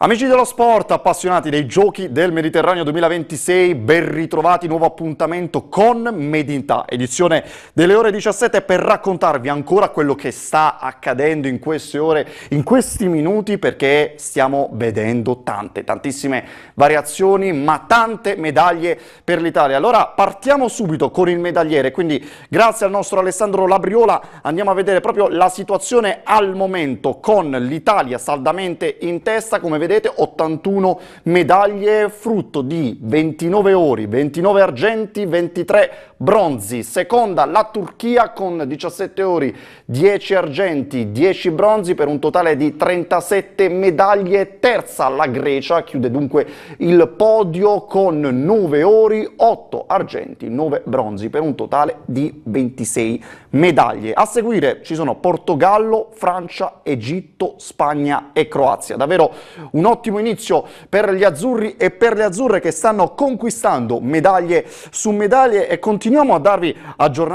Amici dello sport, appassionati dei Giochi del Mediterraneo 2026, ben ritrovati, nuovo appuntamento con Made in Ta, edizione delle ore 17 per raccontarvi ancora quello che sta accadendo in queste ore, in questi minuti, perché stiamo vedendo tantissime variazioni, ma tante medaglie per l'Italia. Allora partiamo subito con il medagliere, quindi grazie al nostro Alessandro Labriola andiamo a vedere proprio la situazione al momento con l'Italia saldamente in testa, come vedete 81 medaglie, frutto di 29 ori, 29 argenti, 23 bronzi. Seconda la Turchia con 17 ori, 10 argenti, 10 bronzi per un totale di 37 medaglie. Terza la Grecia, chiude dunque il podio con 9 ori, 8 argenti, 9 bronzi per un totale di 26 medaglie. A seguire ci sono Portogallo, Francia, Egitto, Spagna e Croazia. Davvero un ottimo inizio per gli azzurri e per le azzurre che stanno conquistando medaglie su medaglie, e continuiamo a darvi aggiornamenti